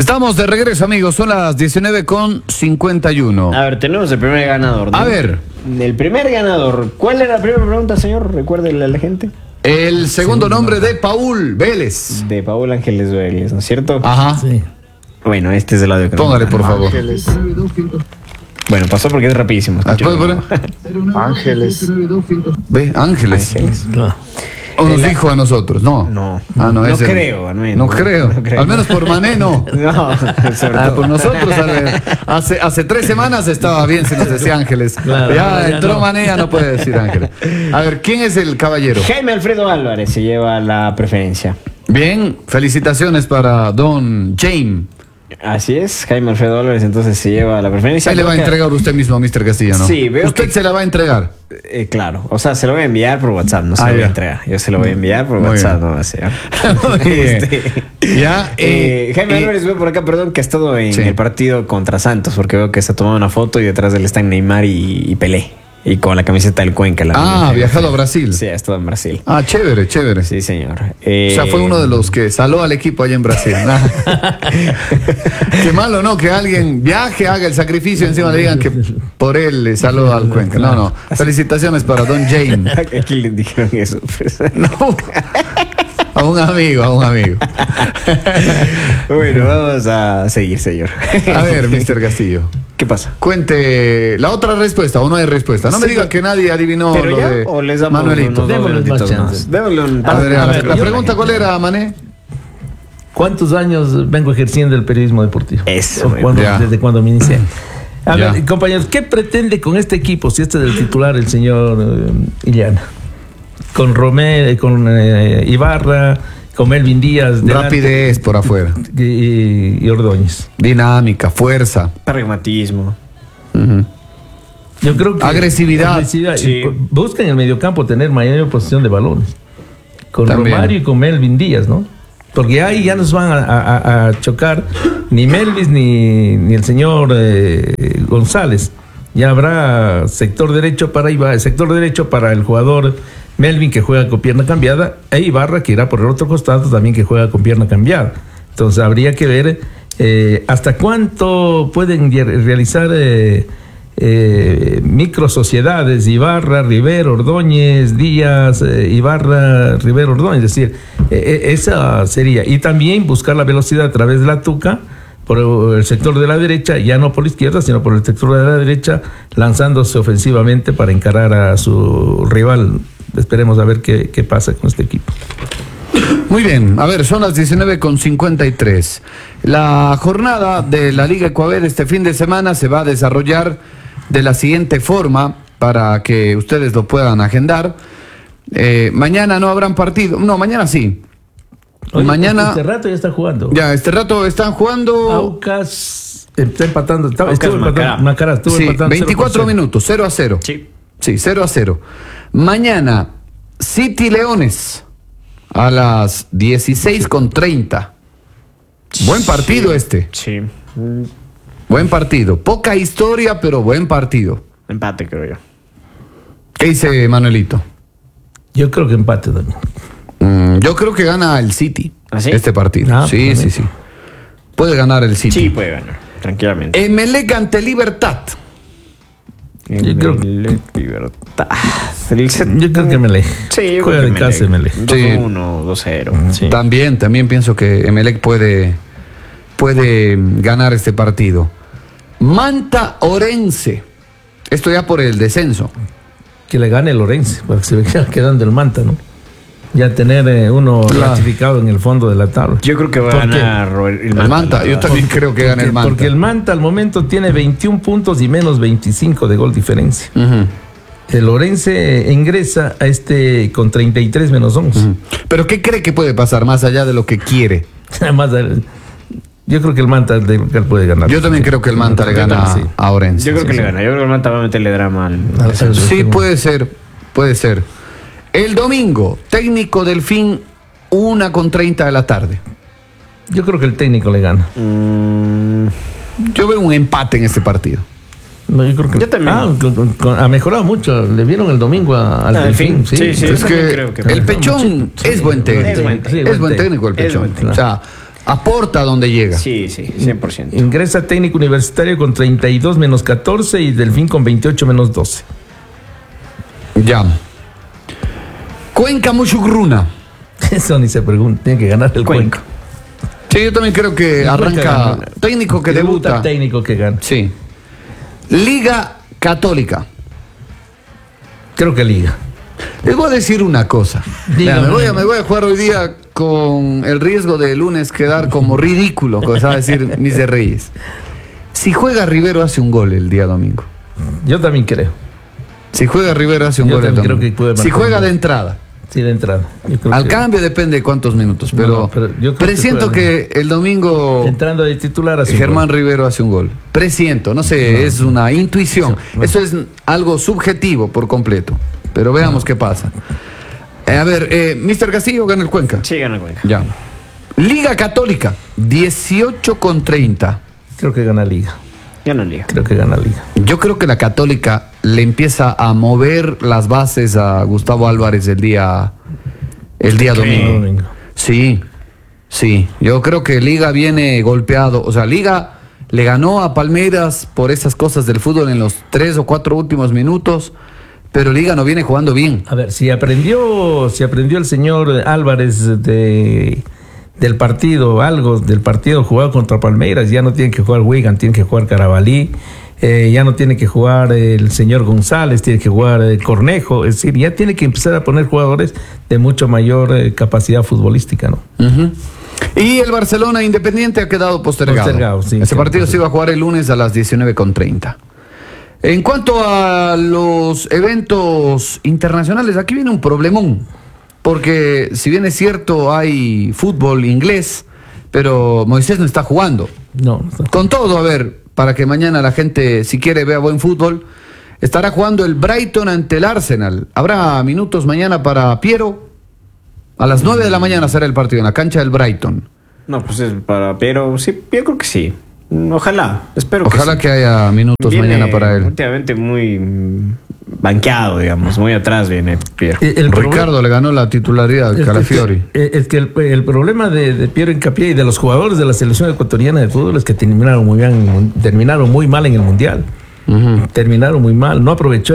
Estamos de regreso, amigos. Son las 19:51. A ver, tenemos el primer ganador, ¿no? A ver. El primer ganador. ¿Cuál era la primera pregunta, señor? Recuérdele a la gente. El segundo nombre de Paul Vélez. De Paul Ángeles Vélez, ¿no es cierto? Ajá. Sí. Bueno, este es el audio que Póngale, por favor. Ángeles. Bueno, pasó porque es rapidísimo. ¿Puede poner? Ángeles. Ve, Ángeles. Claro. ¿O nos dijo a nosotros? No. No. Ah, no, No ese- creo, al menos. No creo. No creo. Al menos por Mané no. No, sobre todo. Por nosotros, a ver, hace 3 semanas estaba bien si nos decía Ángeles. Claro, ya ya entró no. Mané, ya no puede decir Ángeles. A ver, ¿quién es el caballero? Jaime Alfredo Álvarez se lleva la preferencia. Bien, felicitaciones para don James. Así es, Jaime Alfredo Álvarez entonces se lleva la preferencia. Ahí le va a Creo que- entregar usted mismo a Mr. Castillo, ¿no? Sí, veo Usted que- se la va a entregar. Claro, o sea, se lo voy a enviar por WhatsApp, no se Ah, lo voy a ya. entregar. Yo se lo voy a enviar por Muy WhatsApp, bien. no va a ser. Muy bien. Ya, Jaime Álvarez veo por acá, perdón, que ha estado en sí. el partido contra Santos, porque veo que se ha tomado una foto y detrás de él están Neymar y Pelé. Y con la camiseta del Cuenca. ha viajado a Brasil. Sí, ha estado en Brasil. Ah, chévere, chévere. Sí, señor. O sea, fue uno de los que saló al equipo allá en Brasil. Qué malo, ¿no? Que alguien viaje, haga el sacrificio y encima le digan que por él le saló al Cuenca. No, no. Felicitaciones para don James. Aquí le dijeron eso. pues. No. A un amigo, a un amigo. Bueno, vamos a seguir, señor. A ver, Mr. Castillo. ¿Qué pasa? Cuente la otra respuesta o no hay respuesta. No me Sí, diga que nadie adivinó ¿Pero lo ya? de ¿O les damos Manuelito. unos Démosles más minutitos chances. más? Démosle un... A ver, ver, la yo- pregunta ¿cuál era, Mané? ¿Cuántos años vengo ejerciendo el periodismo deportivo? Eso, ¿O cuándo- ya. desde cuando me inicié. A Ya. ver, compañeros, ¿qué pretende con este equipo, si este es el titular, el señor Illana? Con Romero, con Ibarra, con Melvin Díaz, delante, Rapidez por afuera. y Ordóñez. Dinámica, fuerza. Pragmatismo. Ujú. Yo creo que Agresividad. Sí. Busca en el mediocampo tener mayor posición de balones. Con También. Romario y con Melvin Díaz, ¿no? Porque ahí ya nos van a chocar ni Melvis ni el señor González. Ya habrá sector derecho para Ibarra, sector derecho para el jugador Melvin, que juega con pierna cambiada, e Ibarra, que irá por el otro costado también, que juega con pierna cambiada. Entonces habría que ver hasta cuánto pueden realizar micro sociedades, Ibarra, Rivero, Ordóñez, Díaz, Ibarra, Rivero, Ordóñez. Es decir, esa sería. Y también buscar la velocidad a través de la tuca por el sector de la derecha, ya no por la izquierda, sino por el sector de la derecha, lanzándose ofensivamente para encarar a su rival. Esperemos a ver qué pasa con este equipo. Muy bien, a ver, son las 19:53. La jornada de la Liga Ecuador este fin de semana se va a desarrollar de la siguiente forma para que ustedes lo puedan agendar. Mañana no habrán partido, no, mañana sí. Oye, Mañana, este rato ya está jugando. ya, este rato están jugando. Aucas está empatando. Aucas Estuvo empatando. Macará estuvo Sí, empatando 24 0-0. minutos, 0-0. Sí. Sí, 0-0. Mañana, City Leones a las 16:30. Buen partido este. Sí. Buen partido. Poca historia, pero buen partido. Empate, creo yo. ¿Qué dice Manuelito? Yo creo que empate también. Yo creo que gana el City ¿Ah, sí? este partido. Ah, sí, pues, sí, sí. Puede ganar el City. Sí, puede ganar, tranquilamente. Emelec ante Libertad. Yo creo que- Libertad. Yo creo que Melec. Sí, yo Juega creo de que casa Melec. 2-1, 2-0. Sí. También pienso que Emelec puede ganar este partido. Manta Orense. Esto ya por el descenso. Que le gane Lorenzo, para que se vaya quedando el Manta, ¿no? Ya tener uno Claro. ratificado en el fondo de la tabla. Yo creo que va a ¿Por qué? ganar El Manta, yo también creo que gana el Manta. Porque el Manta al momento tiene 21 puntos y menos 25 de gol diferencia. Ujú. El Lorense ingresa a con 33 menos 11. Pero ¿qué cree que puede pasar más allá de lo que quiere? Además, yo creo que el Manta puede ganar. Yo también creo que el Manta le gana Sí. a Orense. Yo creo que Sí, le sí. gana. Yo creo que el Manta va a meterle drama al... Sí, puede ser, puede ser. El domingo, técnico Delfín, 1:30 de la tarde. Yo creo que el técnico le gana. Yo veo un empate en este partido. No, yo creo que Yo también. ha mejorado mucho. Le vieron el domingo al Delfín. Delfín. Sí, Es también que creo que el mejoró Pechón mucho. es buen técnico. Es buen técnico. Es buen técnico el Es Pechón. buen técnico. O sea, Aporta donde llega. Sí, 100%. Ingresa Técnico Universitario con 32 menos 14 y Delfín con 28 menos 12. Ya. Cuenca Muchugruna. Eso ni se pregunta, tiene que ganar el Cuenca. Sí, yo también creo que arranca técnico que debuta. Técnico que gana. Sí. Liga Católica. Creo que Liga. Les voy a decir una cosa. Dígame. Me voy a jugar hoy día con el riesgo de lunes quedar como ridículo, como sabe decir mis de Reyes. Si juega Rivero hace un gol el día domingo. Yo también creo. Si juega Rivero hace un Yo gol el también creo domingo. que puede Si marcar juega un de gol. entrada. Sí, de entrada. Yo creo Al que- cambio depende de cuántos minutos, pero, No, pero yo creo que presiento puede. que el domingo Entrando de titular así. Germán Rivero hace un gol. Presiento, no sé, es una intuición. No. Eso es algo subjetivo por completo. Pero veamos qué pasa. A ver, Mr. Castillo gana el Cuenca. Sí, gana el Cuenca. Ya. Liga Católica, 18,30. Creo que gana Liga. Gana Liga. Creo que gana Liga. Yo creo que la Católica le empieza a mover las bases a Gustavo Álvarez el día domingo. Domingo. Sí. Yo creo que Liga viene golpeado. O sea, Liga le ganó a Palmeiras por esas cosas del fútbol en los 3 o 4 últimos minutos, pero Liga no viene jugando bien. A ver, si aprendió el señor Álvarez del partido, algo del partido jugado contra Palmeiras, ya no tiene que jugar Wigan, tiene que jugar Carabalí, ya no tiene que jugar el señor González, tiene que jugar Cornejo, es decir, ya tiene que empezar a poner jugadores de mucho mayor capacidad futbolística, ¿no? Ujú. Y el Barcelona Independiente ha quedado postergado. Postergado, sí, Ese sí, partido sí. se iba a jugar el lunes a las 19,30. En cuanto a los eventos internacionales, aquí viene un problemón. Porque si bien es cierto, hay fútbol inglés, pero Moisés no está jugando. No. Con todo, a ver, para que mañana la gente, si quiere, vea buen fútbol, estará jugando el Brighton ante el Arsenal. Habrá minutos mañana para Piero. A las 9 de la mañana será el partido en la cancha del Brighton. No, pues es para Piero, sí, yo creo que sí. Ojalá, espero Ojalá que que haya minutos Viene mañana para él. últimamente muy banqueado, digamos, muy atrás viene Piero. Ricardo le ganó la titularidad al Calafiori. Es que el problema de Piero Hincapié y de los jugadores de la selección ecuatoriana de fútbol es que terminaron muy mal en el Mundial. Ujú. Terminaron muy mal. No aprovechó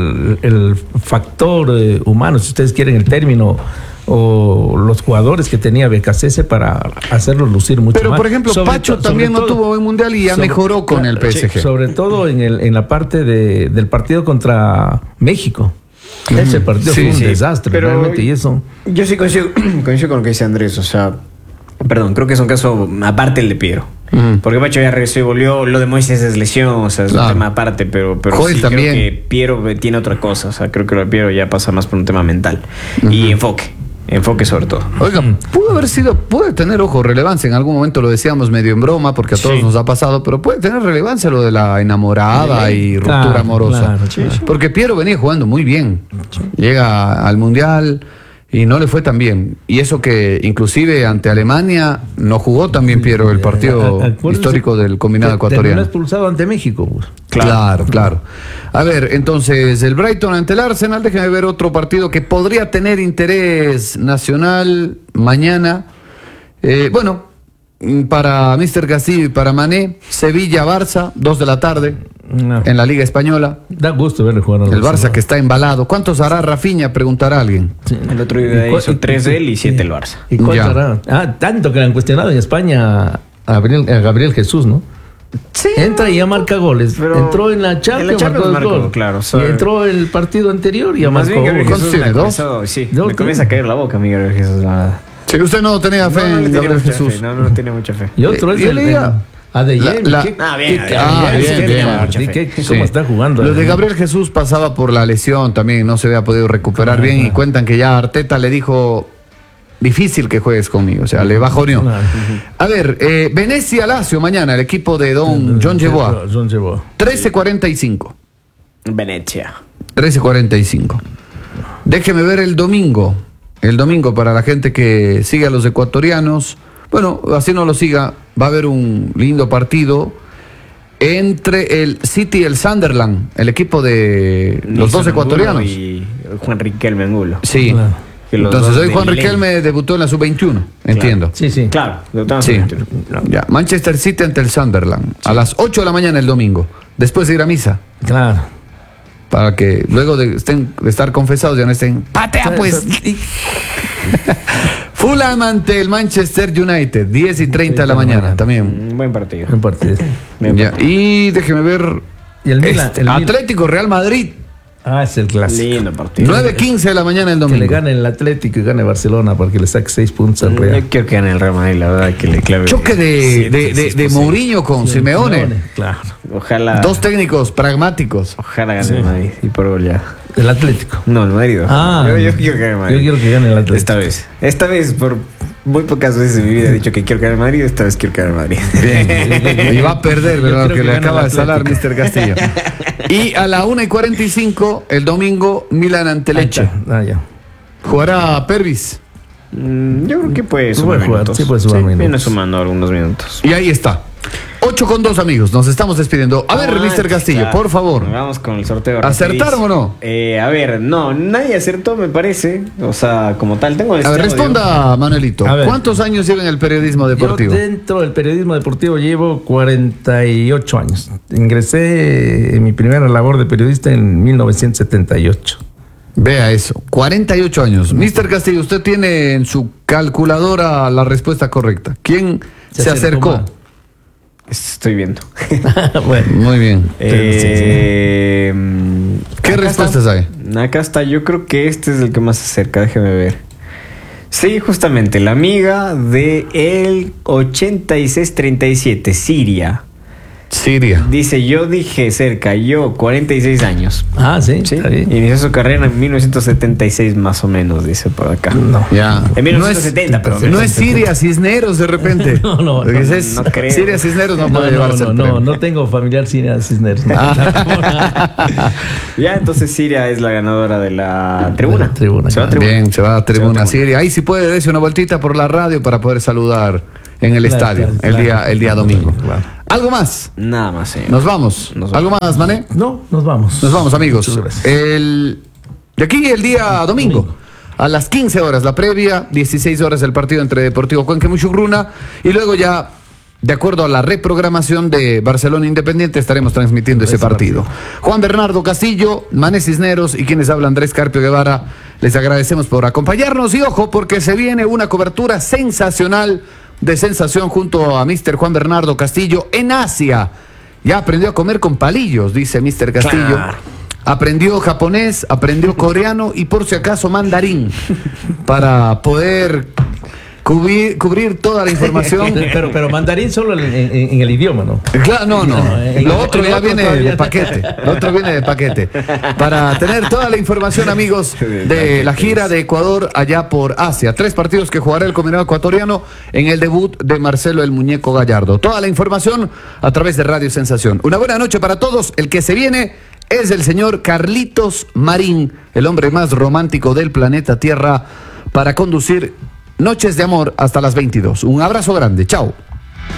el factor humano, si ustedes quieren el término, o los jugadores que tenía BKCS para hacerlos lucir mucho Pero, más. por ejemplo, Pacho también no tuvo buen mundial y ya mejoró con el PSG. Sobre todo en la parte del partido contra México. Ese partido Sí, fue un sí. desastre, Pero realmente, y eso. Yo sí coincido con lo que dice Andrés, o sea, perdón, creo que es un caso aparte el de Piero. Ujú. Porque Pacho ya regresó y volvió, lo de Moisés es lesión, o sea, es Claro. un tema aparte, pero Joel sí también. creo que Piero tiene otra cosa, o sea, creo que lo de Piero ya pasa más por un tema mental. Y enfoque sobre todo. Oiga, puede tener, ojo, relevancia. En algún momento lo decíamos medio en broma, porque a todos Sí. nos ha pasado, pero puede tener relevancia lo de la enamorada y ruptura Claro, amorosa. claro, sí, sí. Porque Piero venía jugando muy bien. Llega al Mundial y no le fue tan bien. Y eso que inclusive ante Alemania no jugó tan bien Piero el partido Acuérdense histórico del combinado que terminó ecuatoriano. expulsado ante México, pues. Claro. A ver, entonces, el Brighton ante el Arsenal, déjeme ver otro partido que podría tener interés nacional mañana. Para Mr. Castillo y para Mané, Sevilla-Barça, 2 de la tarde, No. en la Liga Española. Da gusto verle jugar a El Barça que está embalado. ¿Cuántos hará Rafinha? Preguntará alguien. El otro día hizo 3 de él y 7 el Barça. ¿Y cuánto Ya. hará? Tanto que le han cuestionado en España a Gabriel Jesús, ¿no? Sí. Entra y ya marca goles. Pero Entró en la Champions, marcó marcó, dos goles. claro, o sea, y entró el partido anterior y ya Más marcó bien Gabriel goles. Jesús ¿Cuántos me tiene? ¿Dos? sí, Dos, me comienza a caer la boca a mí Gabriel Jesús. la verdad. Si usted no tenía fe No le en tiene Gabriel mucha Jesús. fe, no tiene mucha fe. Y otro es Yo leía- Adeyemi. la- ¿Qué- Ah, bien, qué- bien, Adeyemi, bien. ¿Cómo Sí. está jugando? Lo de Gabriel Jesús pasaba por la lesión también, no se había podido recuperar bien y cuentan que ya Arteta le dijo difícil que juegues conmigo, o sea, le bajoneó. Claro. A ver, Venecia-Lazio mañana, el equipo de Don John Jeboa, John Jeboa. 13:45. Venecia. 13:45. Déjeme ver el domingo. El domingo para la gente que sigue a los ecuatorianos. Bueno, así no lo siga, va a haber un lindo partido entre el City y el Sunderland, el equipo de los dos Nilson ecuatorianos. Angulo y Juan Riquelme Angulo. Sí. Claro. Que los Entonces dos hoy de Juan Milenio. Riquelme debutó en la sub-21, entiendo. Sí, sí. Claro, debutamos Sí. en el 21. Ya. Manchester City ante el Sunderland a las 8 de la mañana el domingo, después de ir a misa. Claro. Para que luego de estar confesados ya no estén. ¡Patea pues! Fulham ante el Manchester United, 10:30 de la mañana también. Un buen partido. Buen partido. Bien Ya. partido. Y déjeme ver. Y el Milan. Atlético Real Madrid, Es el clásico. Lindo partido. 9:15 de la mañana el Que le domingo. gane el Atlético y gane Barcelona para que le saque 6 puntos al Real. Yo quiero que gane el Real Madrid, la verdad, que le clave. Choque de Mourinho con Simeone. Claro. Ojalá. Dos técnicos pragmáticos. Ojalá gane el Madrid. Y por gol ya. El Atlético. No, el Madrid. Yo quiero que gane el Madrid. Yo quiero que gane el Atlético. Esta vez, por muy pocas veces en mi vida he dicho que quiero que gane el Madrid. Esta vez quiero que gane el Madrid. Bien. Y va a perder, Yo ¿verdad? creo Que que le gana acaba el de salar Atlético. Mr. Castillo. Y a la 1:45 el domingo, Milan ante Lecce. Ya. Jugará Pervis. Yo creo que puede Sí sumar puede jugar, minutos. sí puede sumar minutos. Viene sumando algunos minutos. Y ahí está. 8:02, amigos. Nos estamos despidiendo. A ver, Mr. Castillo, ya. por favor. Vamos con el sorteo. ¿Acertaron rapidísimo. o no? A ver, no, nadie acertó, me parece. O sea, como tal, tengo el A ver, sistema, responda, Manuelito. A ver. ¿Cuántos años lleva en el periodismo deportivo? Yo dentro del periodismo deportivo llevo 48 años. Ingresé en mi primera labor de periodista en 1978. Vea eso, 48 años. Mr. Castillo, usted tiene en su calculadora la respuesta correcta. ¿Quién se acercó? más. Estoy viendo. Bueno, Muy bien. ¿Qué ¿Qué respuestas hay? Acá está, yo creo que este es el que más se acerca, déjeme ver. Sí, justamente, la amiga de el 8637, Siria. Siria. Dice, yo dije cerca, yo 46 años. sí, Sí, está bien. inició su carrera en 1976 más o menos, dice por acá. No. Ya. En 1970, pero No es Siria Cisneros de repente. No, Porque es- no creo. Siria Cisneros no puede llevarse el premio. no tengo familiar Siria Cisneros. No. Ya, entonces Siria es la ganadora de la tribuna. De la tribuna, Se va a claro. tribuna. Bien, se va a tribuna Se va a Siria. Ahí sí puede darse una vueltita por la radio para poder saludar en el Claro, estadio claro, el día domingo. claro. ¿Algo más? Nada más, señor. Nos vamos. Nos vamos. ¿Algo más, Mané? No, nos vamos. Nos vamos, amigos. Muchas gracias. De aquí el día domingo. A las 15 horas la previa, 16 horas el partido entre Deportivo Cuenca y Muchugruna. Y luego ya, de acuerdo a la reprogramación de Barcelona Independiente, estaremos transmitiendo ese partido. Juan Bernardo Castillo, Mané Cisneros y quienes habla Andrés Carpio Guevara, les agradecemos por acompañarnos. Y ojo, porque se viene una cobertura sensacional de sensación junto a Mr. Juan Bernardo Castillo en Asia. Ya aprendió a comer con palillos, dice Mr. Castillo. Claro. Aprendió japonés, aprendió coreano y por si acaso mandarín para poder cubrir toda la información. Pero mandarín solo en el idioma, ¿no? Claro, no. Lo otro el ya otro viene todavía. de paquete. Lo otro viene de paquete. Para tener toda la información, amigos, de la gira de Ecuador allá por Asia. 3 partidos que jugará el combinado ecuatoriano en el debut de Marcelo el Muñeco Gallardo. Toda la información a través de Radio Sensación. Una buena noche para todos. El que se viene es el señor Carlitos Marín, el hombre más romántico del planeta Tierra, para conducir Noches de Amor hasta las 22. Un abrazo grande. Chao.